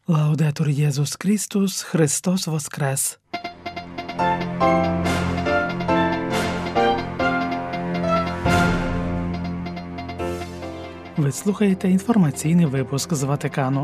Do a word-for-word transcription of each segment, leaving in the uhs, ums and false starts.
Лаудетур Єсус Христос, Христос воскрес! Ви слухаєте інформаційний випуск з Ватикану.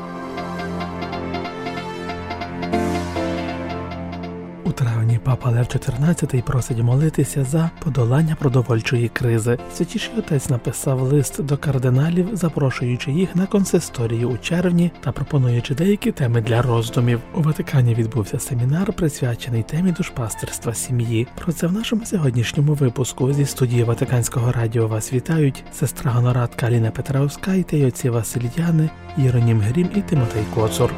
У травні Папа Лев чотирнадцятий просить молитися за подолання продовольчої кризи. Святіший Отець написав лист до кардиналів, запрошуючи їх на консисторію у червні та пропонуючи деякі теми для роздумів. У Ватикані відбувся семінар, присвячений темі душпастерства сім'ї. Про це в нашому сьогоднішньому випуску. Зі студії Ватиканського радіо вас вітають сестра гонорадка Аліна Петраускайте й отці Василь Яни, Єронім Грім і Тимотей Коцур.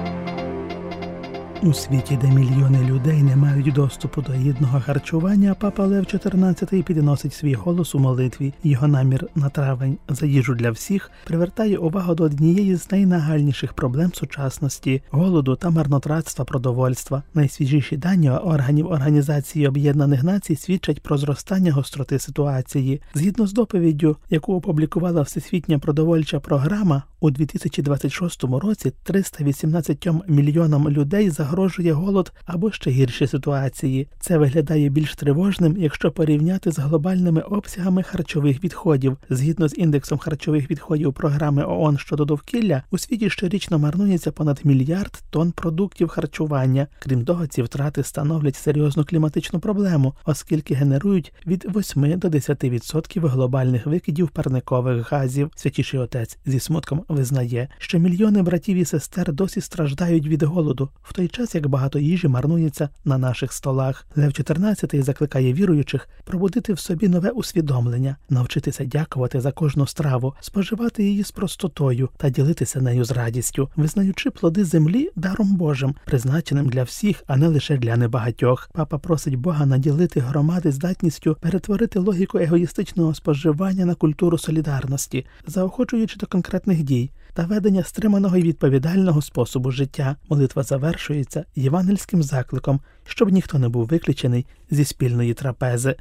У світі, де мільйони людей не мають доступу до гідного харчування, Папа Лев чотирнадцятий підносить свій голос у молитві. Його намір на травень за їжу для всіх привертає увагу до однієї з найнагальніших проблем сучасності – голоду та марнотратства продовольства. Найсвіжіші дані органів Організації Об'єднаних Націй свідчать про зростання гостроти ситуації. Згідно з доповіддю, яку опублікувала Всесвітня продовольча програма, у дві тисячі двадцять шостому році триста вісімнадцятьом мільйонам людей загрожує голод або ще гірші ситуації. Це виглядає більш тривожним, якщо порівняти з глобальними обсягами харчових відходів. Згідно з індексом харчових відходів програми ООН щодо довкілля, у світі щорічно марнується понад мільярд тонн продуктів харчування. Крім того, ці втрати становлять серйозну кліматичну проблему, оскільки генерують від восьми до десяти відсотків глобальних викидів парникових газів. Святіший Отець зі смутком визнає, що мільйони братів і сестер досі страждають від голоду, в той час як багато їжі марнується на наших столах. Лев чотирнадцятий закликає віруючих пробудити в собі нове усвідомлення, навчитися дякувати за кожну страву, споживати її з простотою та ділитися нею з радістю, визнаючи плоди землі даром Божим, призначеним для всіх, а не лише для небагатьох. Папа просить Бога наділити громади здатністю перетворити логіку егоїстичного споживання на культуру солідарності, заохочуючи до конкретних дій та ведення стриманого і відповідального способу життя. Молитва завершується євангельським закликом, щоб ніхто не був виключений зі спільної трапези.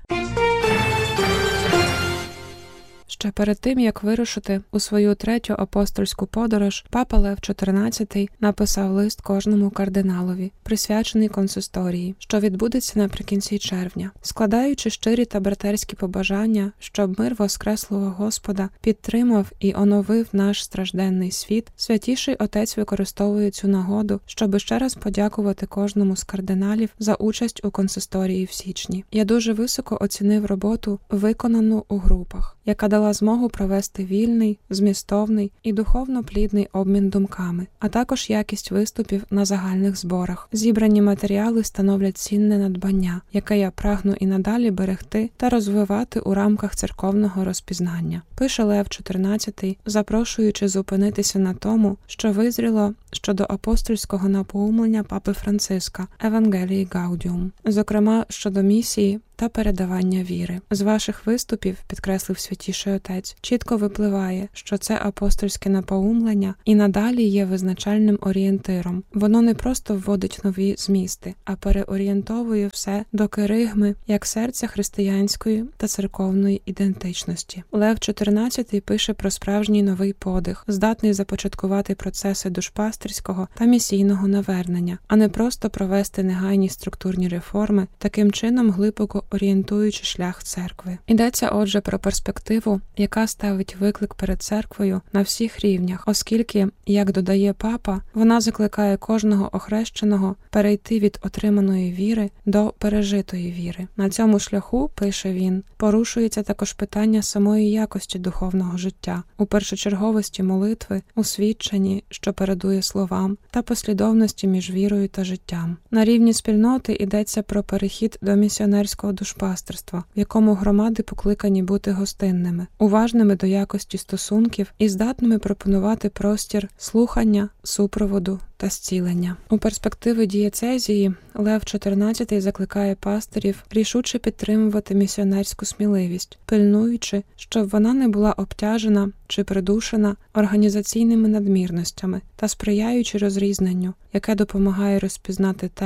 Ще перед тим, як вирушити у свою третю апостольську подорож, Папа Лев чотирнадцятий написав лист кожному кардиналові, присвячений консисторії, що відбудеться наприкінці червня, складаючи щирі та братерські побажання, щоб мир Воскреслого Господа підтримав і оновив наш стражденний світ. Святіший Отець використовує цю нагоду, щоб ще раз подякувати кожному з кардиналів за участь у консисторії в січні. Я дуже високо оцінив роботу, виконану у групах, яка дала змогу провести вільний, змістовний і духовно плідний обмін думками, а також якість виступів на загальних зборах. Зібрані матеріали становлять цінне надбання, яке я прагну і надалі берегти та розвивати у рамках церковного розпізнання. Пише Лев чотирнадцятий, запрошуючи зупинитися на тому, що визріло щодо апостольського напоумлення Папи Франциска «Евангелії Гаудіум», зокрема щодо місії та передавання віри. З ваших виступів, підкреслив Святіший Отець, чітко випливає, що це апостольське напоумлення і надалі є визначальним орієнтиром. Воно не просто вводить нові змісти, а переорієнтовує все до керигми як серця християнської та церковної ідентичності. Лев чотирнадцятий пише про справжній новий подих, здатний започаткувати процеси душпастерського та місійного навернення, а не просто провести негайні структурні реформи, таким чином глибоко орієнтуючи шлях церкви. Йдеться, отже, про перспективу, яка ставить виклик перед церквою на всіх рівнях, оскільки, як додає Папа, вона закликає кожного охрещеного перейти від отриманої віри до пережитої віри. На цьому шляху, пише він, порушується також питання самої якості духовного життя, у першочерговості молитви, у свідченні, що передує словам, та послідовності між вірою та життям. На рівні спільноти йдеться про перехід до місіонерського душпастерства, в якому громади покликані бути гостинними, уважними до якості стосунків і здатними пропонувати простір слухання, супроводу та зцілення. У перспективи дієцезії Лев чотирнадцятий закликає пастирів рішуче підтримувати місіонерську сміливість, пильнуючи, щоб вона не була обтяжена чи придушена організаційними надмірностями та сприяючи розрізненню, яке допомагає розпізнати те,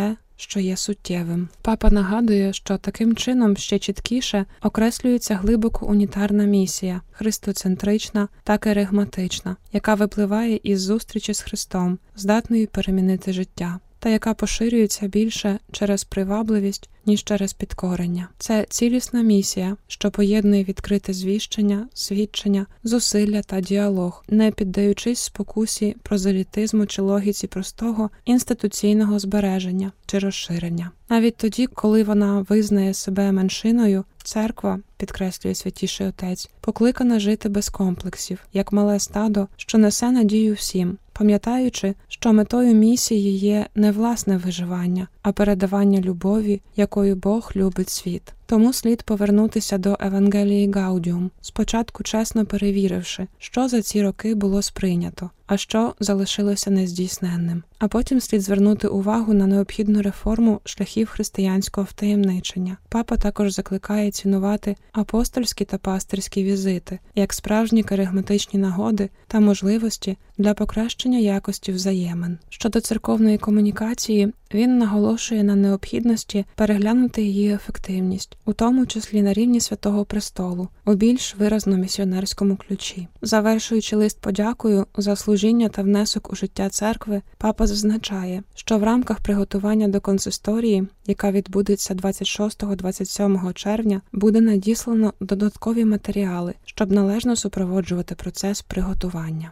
що є суттєвим. Папа нагадує, що таким чином ще чіткіше окреслюється глибоко унітарна місія, христоцентрична та керигматична, яка випливає із зустрічі з Христом, здатною перемінити життя, та яка поширюється більше через привабливість, ніж через підкорення. Це цілісна місія, що поєднує відкрите звіщення, свідчення, зусилля та діалог, не піддаючись спокусі прозелітизму чи логіці простого інституційного збереження чи розширення. Навіть тоді, коли вона визнає себе меншиною, церква, підкреслює Святіший Отець, покликана жити без комплексів, як мале стадо, що несе надію всім, пам'ятаючи, що метою місії є не власне виживання, а передавання любові, якою Бог любить світ. Тому слід повернутися до Евангелії Гаудіум, спочатку чесно перевіривши, що за ці роки було сприйнято, а що залишилося нездійсненним. А потім слід звернути увагу на необхідну реформу шляхів християнського втаємничення. Папа також закликає цінувати апостольські та пастирські візити, як справжні керигматичні нагоди та можливості для покращення якості взаємин. Щодо церковної комунікації, він наголошує на необхідності переглянути її ефективність, у тому числі на рівні Святого Престолу, у більш виразно місіонерському ключі. Завершуючи лист подякою за служіння та внесок у життя церкви, папа зазначає, що в рамках приготування до консисторії, яка відбудеться двадцять шостого - двадцять сьомого червня, буде надіслано додаткові матеріали, щоб належно супроводжувати процес приготування.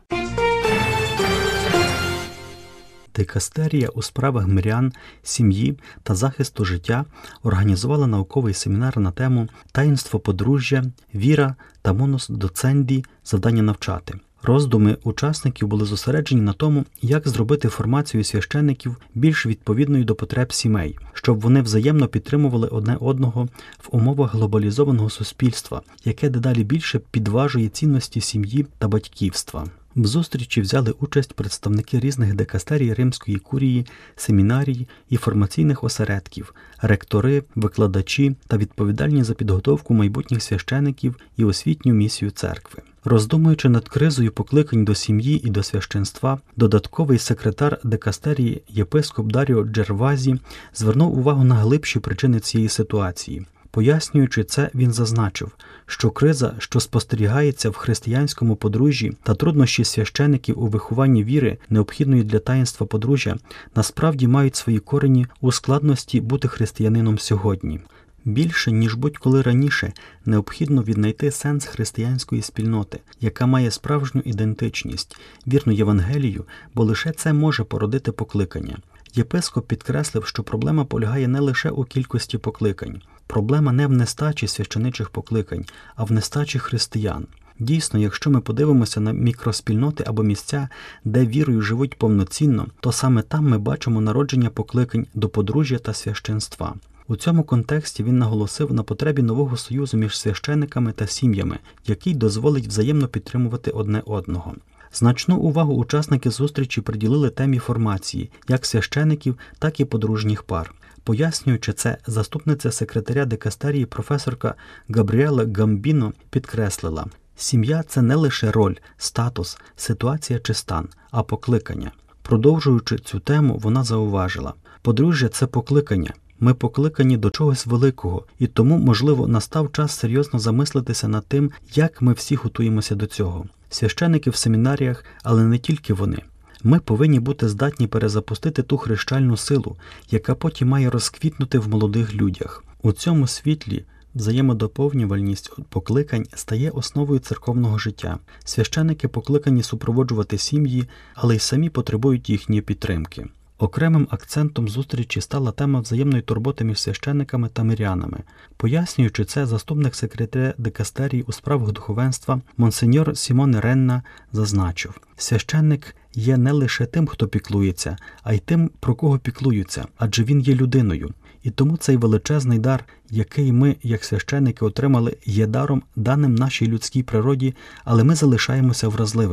Дикастерія у справах мирян, сім'ї та захисту життя організувала науковий семінар на тему «Таїнство подружжя, віра та монус доценді. Завдання навчати». Роздуми учасників були зосереджені на тому, як зробити формацію священиків більш відповідною до потреб сімей, щоб вони взаємно підтримували одне одного в умовах глобалізованого суспільства, яке дедалі більше підважує цінності сім'ї та батьківства. В зустрічі взяли участь представники різних дикастерій Римської курії, семінарій і формаційних осередків, ректори, викладачі та відповідальні за підготовку майбутніх священиків і освітню місію церкви. Роздумуючи над кризою покликань до сім'ї і до священства, додатковий секретар дикастерії єпископ Даріо Джервазі звернув увагу на глибші причини цієї ситуації. Пояснюючи це, він зазначив, що криза, що спостерігається в християнському подружжі та труднощі священиків у вихованні віри, необхідної для таїнства подружжя, насправді мають свої корені у складності бути християнином сьогодні. Більше, ніж будь-коли раніше, необхідно віднайти сенс християнської спільноти, яка має справжню ідентичність, вірну Євангелію, бо лише це може породити покликання. Єпископ підкреслив, що проблема полягає не лише у кількості покликань. Проблема не в нестачі священичих покликань, а в нестачі християн. Дійсно, якщо ми подивимося на мікроспільноти або місця, де вірою живуть повноцінно, то саме там ми бачимо народження покликань до подружжя та священства. У цьому контексті він наголосив на потребі нового союзу між священиками та сім'ями, який дозволить взаємно підтримувати одне одного. Значну увагу учасники зустрічі приділили темі формації, як священиків, так і подружніх пар. Пояснюючи це, заступниця секретаря дикастерії професорка Габріела Гамбіно підкреслила: «Сім'я – це не лише роль, статус, ситуація чи стан, а покликання». Продовжуючи цю тему, вона зауважила: «Подружжя – це покликання. Ми покликані до чогось великого, і тому, можливо, настав час серйозно замислитися над тим, як ми всі готуємося до цього. Священики в семінаріях, але не тільки вони. Ми повинні бути здатні перезапустити ту хрещальну силу, яка потім має розквітнути в молодих людях. У цьому світлі взаємодоповнювальність покликань стає основою церковного життя. Священики покликані супроводжувати сім'ї, але й самі потребують їхньої підтримки». Окремим акцентом зустрічі стала тема взаємної турботи між священниками та мирянами. Пояснюючи це, заступник секретаря дикастерії у справах духовенства монсеньор Сімоне Ренна зазначив: «Священник є не лише тим, хто піклується, а й тим, про кого піклуються, адже він є людиною. І тому цей величезний дар, який ми, як священники, отримали, є даром, даним нашій людській природі, але ми залишаємося вразливими.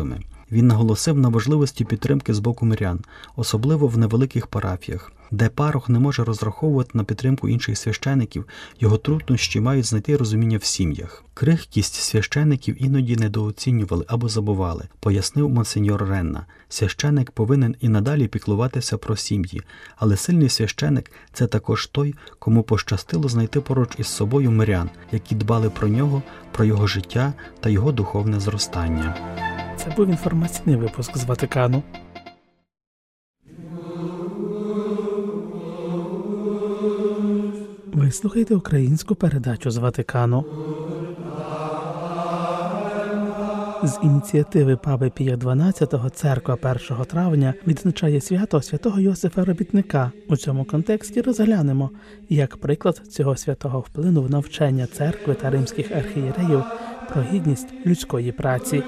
Він наголосив на важливості підтримки з боку мирян, особливо в невеликих парафіях, де парох не може розраховувати на підтримку інших священиків, його труднощі мають знайти розуміння в сім'ях. Крихкість священиків іноді недооцінювали або забували, пояснив монсеньор Ренна. Священик повинен і надалі піклуватися про сім'ї, але сильний священик – це також той, кому пощастило знайти поруч із собою мирян, які дбали про нього, про його життя та його духовне зростання. Це був інформаційний випуск з Ватикану. Ви слухаєте українську передачу з Ватикану. З ініціативи Папи Пія дванадцятого церква першого травня відзначає свято святого Йосифа Робітника. У цьому контексті розглянемо, як приклад цього святого вплинув на вчення церкви та римських архієреїв про гідність людської праці.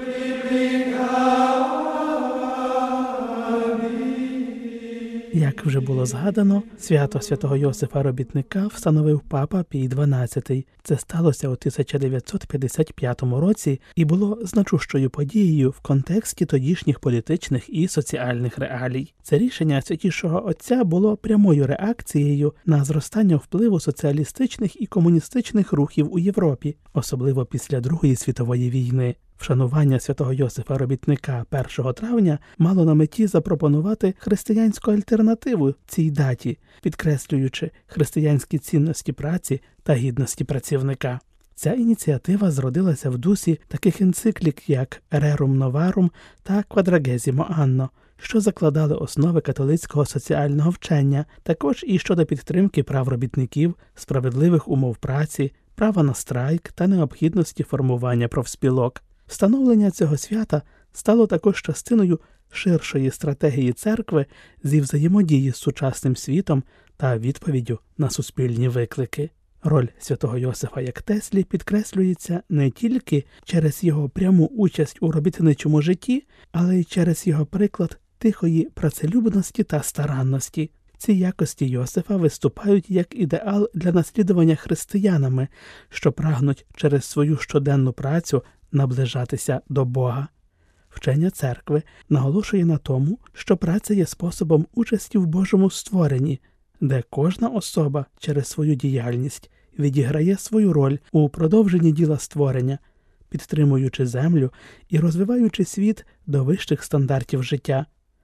Як вже було згадано, свято святого Йосифа Робітника встановив папа Пій дванадцятий. Це сталося у тисяча дев'ятсот п'ятдесят п'ятому році і було значущою подією в контексті тодішніх політичних і соціальних реалій. Це рішення Святішого Отця було прямою реакцією на зростання впливу соціалістичних і комуністичних рухів у Європі, особливо після Другої світової війни. Вшанування святого Йосифа Робітника першого травня мало на меті запропонувати християнську альтернативу цій даті, підкреслюючи християнські цінності праці та гідності працівника. Ця ініціатива зродилася в дусі таких енциклік, як «Rerum Novarum» та «Quadragesimo Anno», що закладали основи католицького соціального вчення, також і щодо підтримки прав робітників, справедливих умов праці, права на страйк та необхідності формування профспілок. Встановлення цього свята стало також частиною ширшої стратегії церкви зі взаємодії з сучасним світом та відповіддю на суспільні виклики. Роль святого Йосифа як Теслі підкреслюється не тільки через його пряму участь у робітничому житті, але й через його приклад тихої працелюбності та старанності. Ці якості Йосифа виступають як ідеал для наслідування християнами, що прагнуть через свою щоденну працю наближатися до Бога. Вчення церкви наголошує на тому, що праця є способом участі в Божому створенні, де кожна особа через свою діяльність відіграє свою роль у продовженні діла створення, підтримуючи землю і розвиваючи світ до вищих стандартів життя.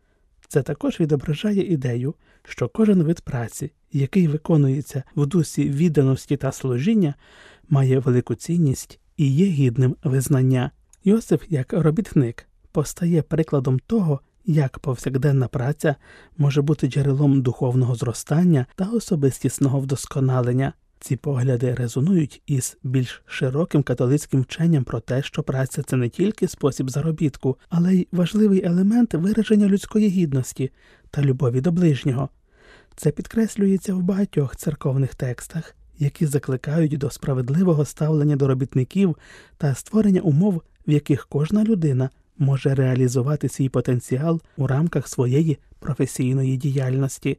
Це також відображає ідею, що кожен вид праці, який виконується в дусі відданості та служіння, має велику цінність і є гідним визнання. Йосиф, як робітник, постає прикладом того, як повсякденна праця може бути джерелом духовного зростання та особистісного вдосконалення. Ці погляди резонують із більш широким католицьким вченням про те, що праця – це не тільки спосіб заробітку, але й важливий елемент вираження людської гідності та любові до ближнього. Це підкреслюється в багатьох церковних текстах, які закликають до справедливого ставлення до робітників та створення умов, в яких кожна людина може реалізувати свій потенціал у рамках своєї професійної діяльності.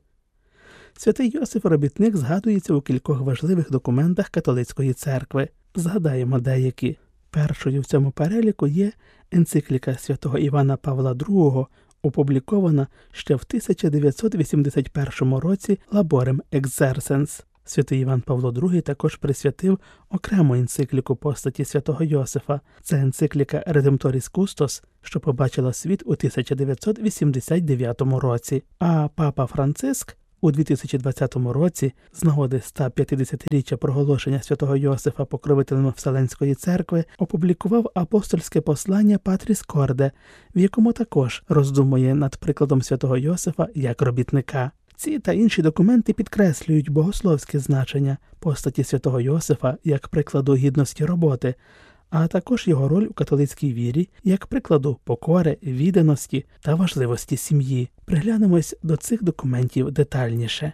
Святий Йосиф Робітник згадується у кількох важливих документах католицької церкви. Згадаємо деякі. Першою в цьому переліку є енцикліка святого Івана Павла другого, опублікована ще в тисяча дев'ятсот вісімдесят першому році Laborem Exercens. Святий Іван Павло другий також присвятив окрему енцикліку постаті святого Йосифа. Це енцикліка Redemptoris Custos, що побачила світ у тисяча дев'ятсот вісімдесят дев'ятому році. А папа Франциск у дві тисячі двадцятому році, з нагоди ста п'ятдесятиріччя проголошення святого Йосифа покровителем Вселенської церкви, опублікував апостольське послання Патріс Корде, в якому також роздумує над прикладом святого Йосифа як робітника. Ці та інші документи підкреслюють богословське значення постаті святого Йосифа як прикладу гідності роботи, а також його роль у католицькій вірі як прикладу покори, відданості та важливості сім'ї. Приглянемось до цих документів детальніше.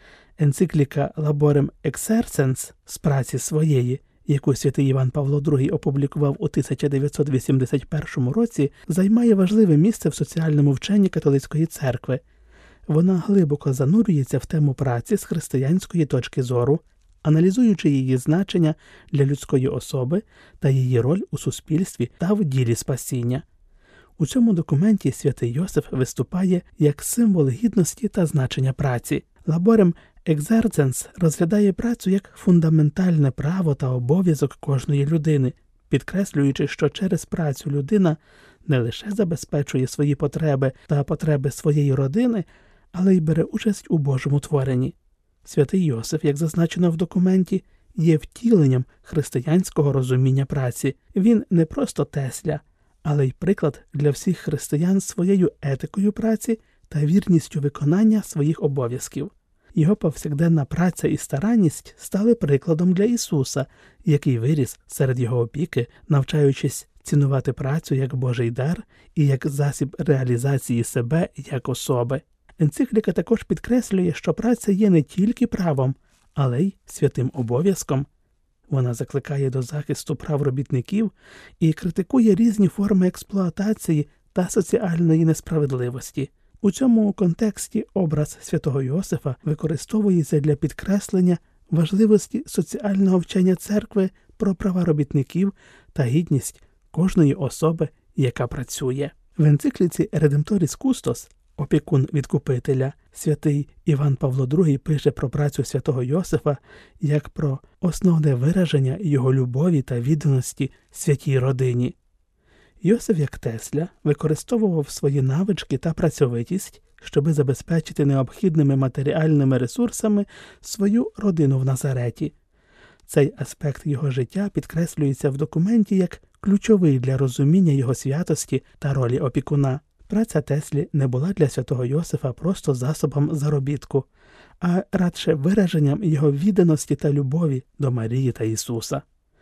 Енцикліка Laborem Exercens з праці своєї, яку святий Іван Павло другий опублікував у тисяча дев'ятсот вісімдесят першому році, займає важливе місце в соціальному вченні католицької церкви. Вона глибоко занурюється в тему праці з християнської точки зору, аналізуючи її значення для людської особи та її роль у суспільстві та в ділі спасіння. У цьому документі святий Йосиф виступає як символ гідності та значення праці. Лаборем екзерценс розглядає працю як фундаментальне право та обов'язок кожної людини, підкреслюючи, що через працю людина не лише забезпечує свої потреби та потреби своєї родини, але й бере участь у Божому творенні. Святий Йосиф, як зазначено в документі, є втіленням християнського розуміння праці. Він не просто Тесля, але й приклад для всіх християн своєю етикою праці та вірністю виконання своїх обов'язків. Його повсякденна праця і старанність стали прикладом для Ісуса, який виріс серед його опіки, навчаючись цінувати працю як Божий дар і як засіб реалізації себе як особи. Енцикліка також підкреслює, що праця є не тільки правом, але й святим обов'язком. Вона закликає до захисту прав робітників і критикує різні форми експлуатації та соціальної несправедливості. У цьому контексті образ святого Йосифа використовується для підкреслення важливості соціального вчення церкви про права робітників та гідність кожної особи, яка працює. В енцикліці Redemptoris Custos, опікун відкупителя, святий Іван Павло другий пише про працю святого Йосифа як про основне вираження його любові та відданості святій родині. Йосиф, як Тесля, використовував свої навички та працьовитість, щоби забезпечити необхідними матеріальними ресурсами свою родину в Назареті. Цей аспект його життя підкреслюється в документі як ключовий для розуміння його святості та ролі опікуна. Праця Теслі не була для святого Йосифа просто засобом заробітку, а радше вираженням його відданості та любові до Марії та Ісуса.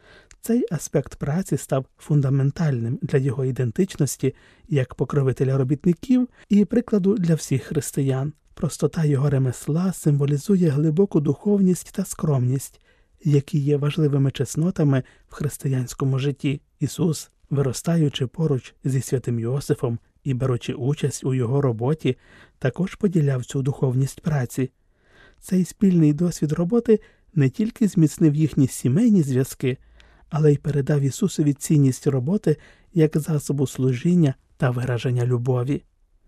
Цей аспект праці став фундаментальним для його ідентичності як покровителя робітників і прикладу для всіх християн. Простота його ремесла символізує глибоку духовність та скромність, які є важливими чеснотами в християнському житті. Ісус, виростаючи поруч зі святим Йосифом і беручи участь у його роботі, також поділяв цю духовність праці. Цей спільний досвід роботи не тільки зміцнив їхні сімейні зв'язки, але й передав Ісусові цінність роботи як засобу служіння та вираження любові.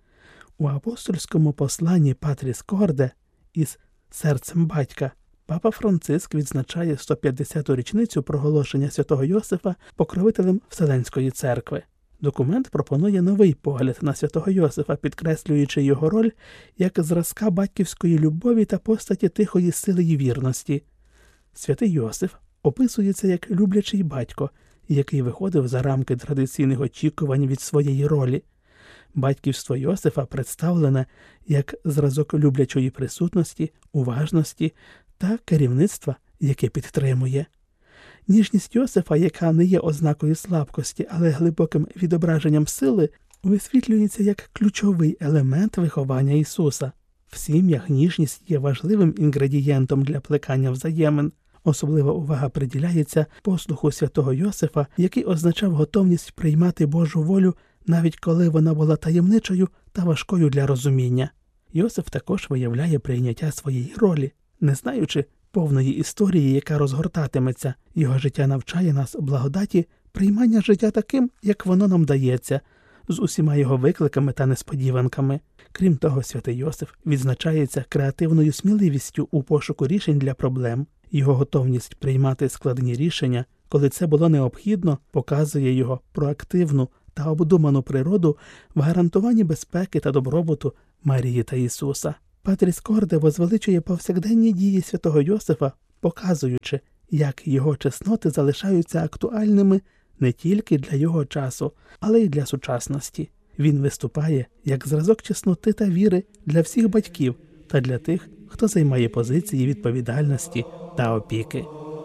У апостольському посланні Патріс Корде із «Серцем батька» Папа Франциск відзначає сто п'ятдесяту річницю проголошення святого Йосифа покровителем Вселенської церкви. Документ пропонує новий погляд на святого Йосифа, підкреслюючи його роль як зразка батьківської любові та постаті тихої сили й вірності. Святий Йосиф описується як люблячий батько, який виходив за рамки традиційних очікувань від своєї ролі. Батьківство Йосифа представлене як зразок люблячої присутності, уважності та керівництва, яке підтримує. Ніжність Йосифа, яка не є ознакою слабкості, але глибоким відображенням сили, висвітлюється як ключовий елемент виховання Ісуса. В сім'ях ніжність є важливим інгредієнтом для плекання взаємин. Особлива увага приділяється послуху святого Йосифа, який означав готовність приймати Божу волю, навіть коли вона була таємничою та важкою для розуміння. Йосиф також виявляє прийняття своєї ролі, не знаючи повної історії, яка розгортатиметься. Його життя навчає нас благодаті приймання життя таким, як воно нам дається, з усіма його викликами та несподіванками. Крім того, святий Йосиф відзначається креативною сміливістю у пошуку рішень для проблем. Його готовність приймати складні рішення, коли це було необхідно, показує його проактивну та обдуману природу в гарантуванні безпеки та добробуту Марії та Ісуса. Патріс Корде возвеличує повсякденні дії святого Йосифа, показуючи, як його чесноти залишаються актуальними не тільки для його часу, але й для сучасності. Він виступає як зразок чесноти та віри для всіх батьків та для тих, хто займає позиції відповідальності та опіки.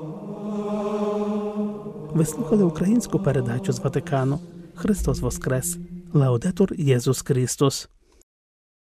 Ви слухали українську передачу з Ватикану. Христос Воскрес! Лаудетур Єсус Христос!